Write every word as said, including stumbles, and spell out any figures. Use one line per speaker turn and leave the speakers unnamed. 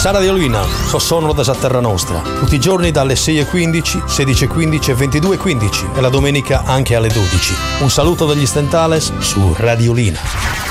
Sa Radiolina, so sono da Terra Nostra, tutti i giorni dalle sei e quindici, sedici e quindici e ventidue e quindici e la domenica anche alle dodici. Un saluto dagli Stentales su Radiolina.